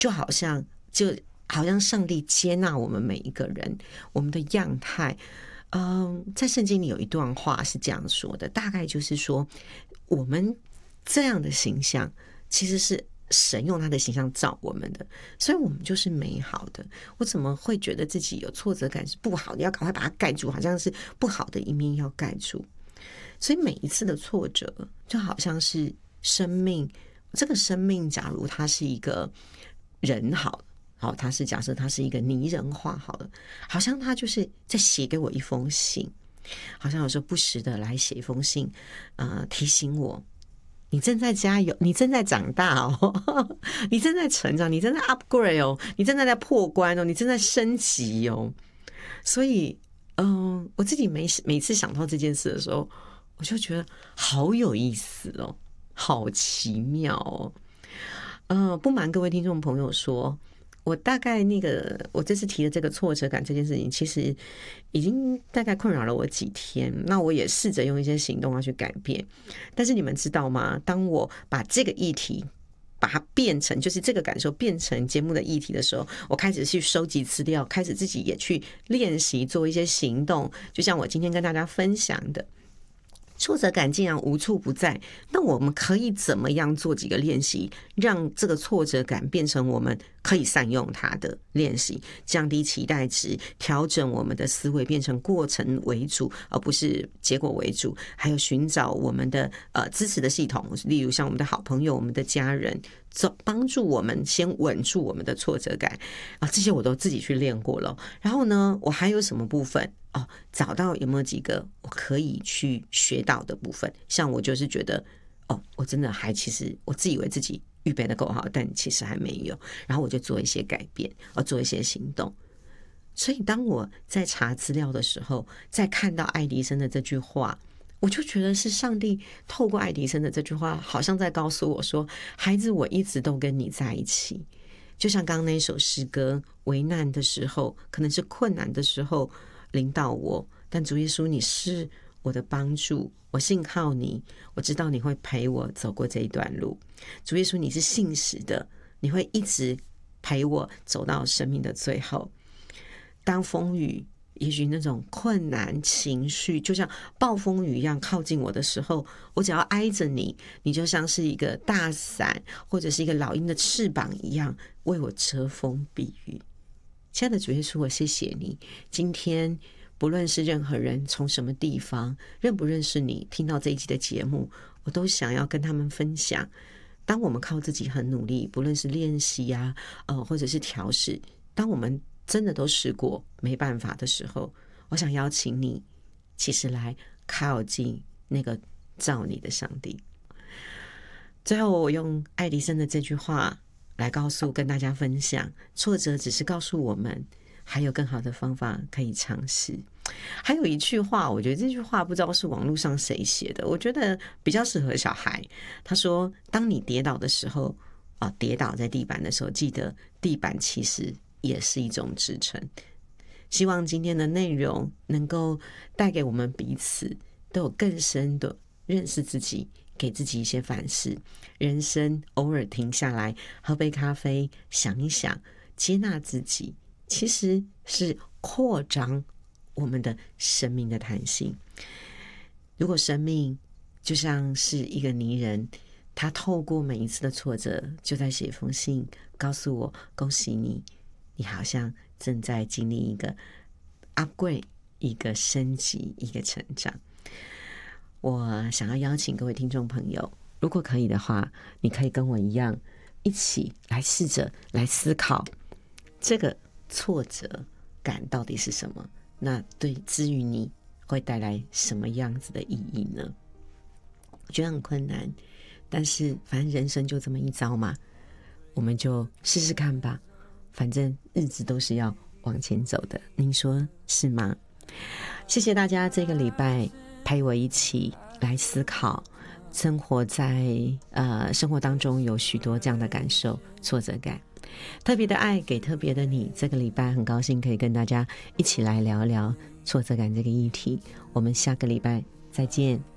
就好像上帝接纳我们每一个人，我们的样态。在圣经里有一段话是这样说的，大概就是说，我们这样的形象其实是神用他的形象造我们的，所以我们就是美好的。我怎么会觉得自己有挫折感是不好的，要赶快把它盖住，好像是不好的一面要盖住。所以每一次的挫折就好像是生命，这个生命假如他是一个人好，他是假设他是一个拟人化好了，好像他就是在写给我一封信，好像有时候不时的来写一封信，提醒我你正在加油，你正在长大哦，你正在成长，你正在 upgrade 哦，你正在破关哦，你正在升级哦。所以我自己每次想到这件事的时候，我就觉得好有意思哦，好奇妙哦。不瞒各位听众朋友说，我大概我这次提的这个挫折感这件事情，其实已经大概困扰了我几天。那我也试着用一些行动要去改变。但是你们知道吗？当我把这个议题把它变成，就是这个感受变成节目的议题的时候，我开始去收集资料，开始自己也去练习做一些行动。就像我今天跟大家分享的，挫折感竟然无处不在，那我们可以怎么样做几个练习，让这个挫折感变成我们可以善用它的练习，降低期待值，调整我们的思维，变成过程为主而不是结果为主，还有寻找我们的支持的系统，例如像我们的好朋友，我们的家人，帮助我们先稳住我们的挫折感这些我都自己去练过了。然后呢，我还有什么部分找到有没有几个我可以去学到的部分。像我就是觉得我真的其实我自以为自己预备的够好，但其实还没有，然后我就做一些改变，做一些行动。所以当我在查资料的时候，在看到爱迪生的这句话，我就觉得是上帝透过爱迪生的这句话，好像在告诉我说，孩子，我一直都跟你在一起。就像刚刚那首诗歌，危难的时候，可能是困难的时候临到我，但主耶稣你是我的帮助，我信靠你，我知道你会陪我走过这一段路。主耶稣你是信实的，你会一直陪我走到生命的最后。当风雨也许那种困难情绪就像暴风雨一样靠近我的时候，我只要挨着你，你就像是一个大伞或者是一个老鹰的翅膀一样，为我遮风避雨。亲爱的主耶稣，我谢谢你，今天不论是任何人从什么地方认不认识你，听到这一集的节目，我都想要跟他们分享，当我们靠自己很努力，不论是练习或者是调试，当我们真的都试过没办法的时候，我想邀请你其实来靠近那个造你的上帝。最后我用爱迪生的这句话来跟大家分享，挫折只是告诉我们还有更好的方法可以尝试。还有一句话，我觉得这句话不知道是网络上谁写的，我觉得比较适合小孩。他说，当你跌倒的时候跌倒在地板的时候，记得地板其实也是一种支撑。希望今天的内容能够带给我们彼此都有更深的认识自己，给自己一些反思。人生偶尔停下来喝杯咖啡，想一想，接纳自己，其实是扩张我们的生命的弹性。如果生命就像是一个泥人，他透过每一次的挫折就在写封信告诉我，恭喜你，你好像正在经历一个 upgrade， 一个升级，一个成长。我想要邀请各位听众朋友，如果可以的话，你可以跟我一样一起来试着来思考这个挫折感到底是什么，那对之于你会带来什么样子的意义呢？我觉得很困难，但是反正人生就这么一遭嘛，我们就试试看吧，反正日子都是要往前走的，您说是吗？谢谢大家这个礼拜陪我一起来思考，生活当中有许多这样的感受，挫折感。特别的爱给特别的你，这个礼拜很高兴可以跟大家一起来聊聊挫折感这个议题。我们下个礼拜再见。